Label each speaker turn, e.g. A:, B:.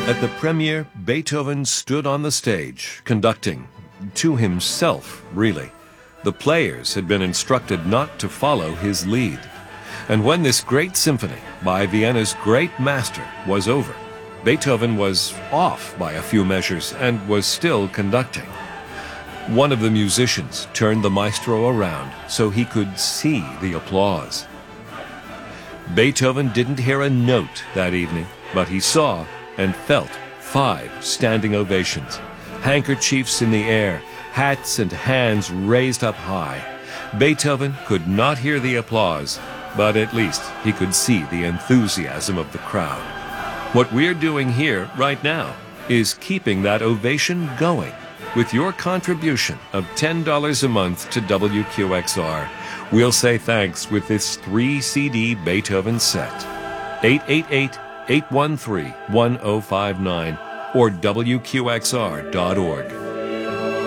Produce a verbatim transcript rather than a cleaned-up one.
A: At the premiere, Beethoven stood on the stage, conducting, to himself, really. The players had been instructed not to follow his lead. And when this great symphony by Vienna's great master was over, Beethoven was off by a few measures and was still conducting. One of the musicians turned the maestro around so he could see the applause. Beethoven didn't hear a note that evening, but he saw and felt five standing ovations, handkerchiefs in the air, hats and hands raised up high. Beethoven could not hear the applause, but at least he could see the enthusiasm of the crowd. What we're doing here right now is keeping that ovation going with your contribution of ten dollars a month to W Q X R. We'll say thanks with this three C D Beethoven set. eight eight eight, eight one three, one oh five nine or W Q X R dot org.